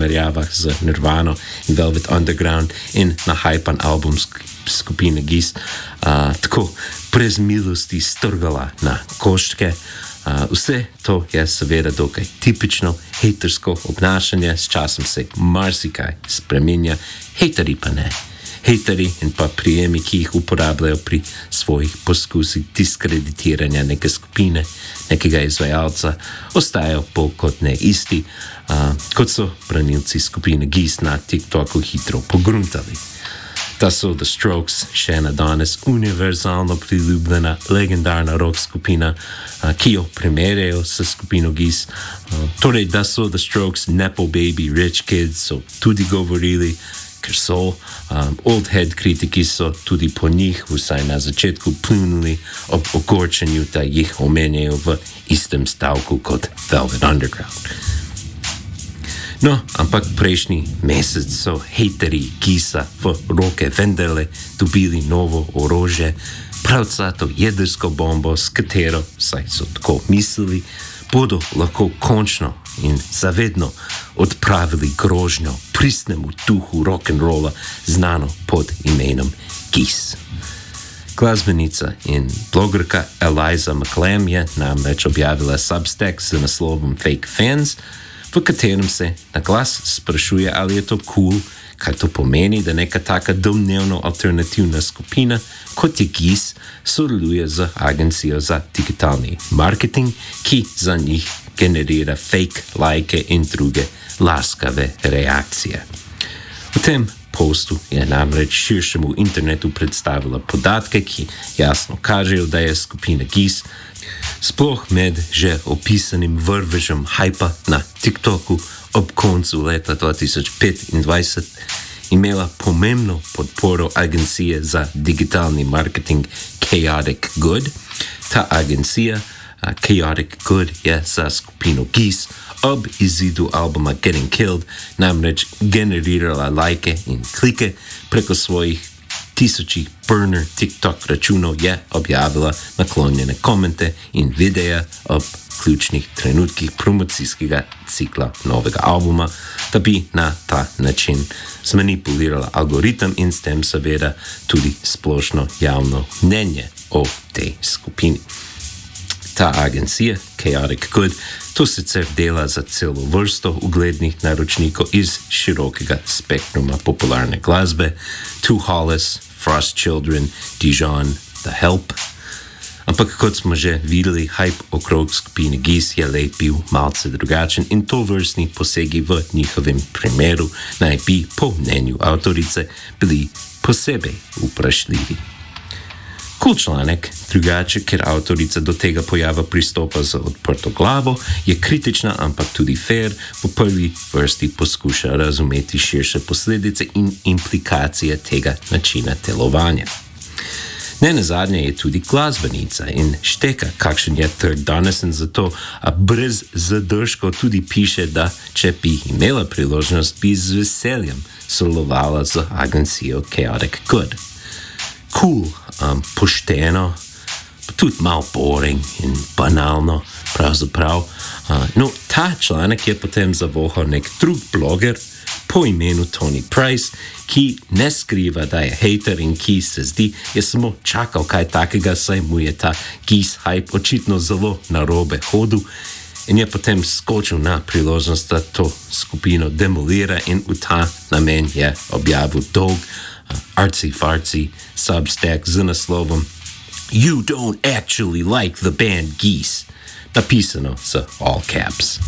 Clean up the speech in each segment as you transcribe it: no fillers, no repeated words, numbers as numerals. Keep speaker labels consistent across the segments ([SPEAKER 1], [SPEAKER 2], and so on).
[SPEAKER 1] primerjavah z Nirvano in Velvet Underground in na hypan album skupine Geese tako brez milosti strgala na koščke. Vse to je seveda dokaj tipično hejtersko obnašanje, s časom se marsikaj spreminja, hejteri pa ne. Hejteri in pa prijemi, ki jih uporabljajo pri svojih poskusih diskreditiranja neke skupine, nekega izvajalca, ostajajo bolj kot ne isti, kot so branilci skupine Geese na TikToku hitro pogruntali. Da so The Strokes še ena danes univerzalno priljubljena, legendarna rock skupina, ki jo primerjajo s skupino Geese. Torej, da so The Strokes nepo baby rich kids, so tudi govorili, ker so. Old head kritiki so tudi po njih, vsaj na začetku, pljunili ob ogorčenju, da jih omenjajo v istem stavku kot Velvet Underground. No, ampak prejšnji mesec so hejteri Geesa v roke vendarle dobili novo orožje, pravcato jedrsko bombo, s katero, saj so tako mislili, bodo lahko končno in zavedno odpravili grožnjo pristnemu duhu rock'n'rolla, znano pod imenom Geese. Glasbenica in blogerka Eliza McLam je namreč objavila Substack z naslovom Fake Fans, v katerem se na glas sprašuje, ali je to cool, kaj to pomeni, da neka taka domnevno alternativna skupina, kot je Geese, sodeluje z agencijo za digitalni marketing, ki za njih generira fake lajke in druge laskave reakcije. V tem postu je namreč širšemu internetu predstavila podatke, ki jasno kažejo, da je skupina Geese sploh med že opisanim vrvežem hypa na TikToku ob koncu leta 2025 imela pomembno podporo agencije za digitalni marketing Chaotic Good. Ta agencija, Chaotic Good, je za skupino Geese ob izidu albuma Getting Killed namreč generirala lajke in klike preko svojih tisočih burner TikTok računov, je objavila naklonjene komente in videe ob ključnih trenutkih promocijskega cikla novega albuma, da bi na ta način zmanipulirala algoritem in s tem seveda tudi splošno javno mnenje o tej skupini. Ta agencija, Chaotic Good, to sicer dela za celo vrsto uglednih naročnikov iz širokega spektruma popularne glasbe, Two Hollis, Frost Children, Dijon, The Help. Ampak kot smo že videli, hype okrog skupine Geese je le bil malce drugačen in to vrstni posegi v njihovem primeru naj bi, po mnenju avtorice, bili posebej vprašljivi. Cool članek, drugače, ker avtorica do tega pojava pristopa z odprto glavo, je kritična, ampak tudi fair, v prvi vrsti poskuša razumeti širše posledice in implikacije tega načina delovanja. Nenazadnje je tudi glasbenica in šteka, kakšen je trg danes, in zato brez zadržkov tudi piše, da če bi imela priložnost, bi z veseljem sodelovala z agencijo Chaotic Good. Cool, pošteno, pa tudi malo boring in banalno, pravzaprav. No, ta članek je potem zavohal nek drug bloger po imenu Tony Price, ki ne skriva, da je hater in ki se zdi, je samo čakal kaj takega, saj mu je ta Geese hype očitno zelo narobe hodil in je potem skočil na priložnost, da to skupino demolira in v ta namen je objavil dolg artsy-fartsy Substack z naslovom You don't actually like the band Geese, napisano z all caps.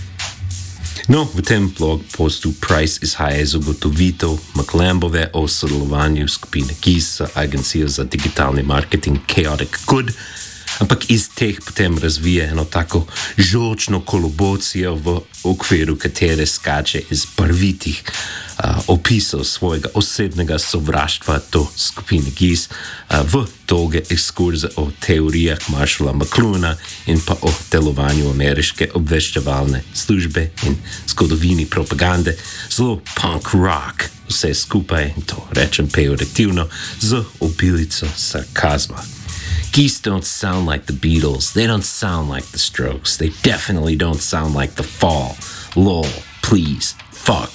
[SPEAKER 1] No, v tem blog postu Price izhaja iz ugotovitev McLambove o sodelovanju skupine Geese z agencijo za digitalni marketing Chaotic Good, ampak iz teh potem razvije eno tako žolčno kolobocijo, v okviru katere skače iz barvitih opisov svojega osebnega sovraštva do skupine Geese v dolge ekskurze o teorijah Marshalla McLuhana in pa o delovanju ameriške obveščevalne službe in zgodovini propagande, zelo punk rock, vse skupaj, in to rečem pejorativno, z obilico sarkazma. Geese don't sound like the Beatles. They don't sound like the Strokes. They definitely don't sound like the Fall. Lol, please, fuck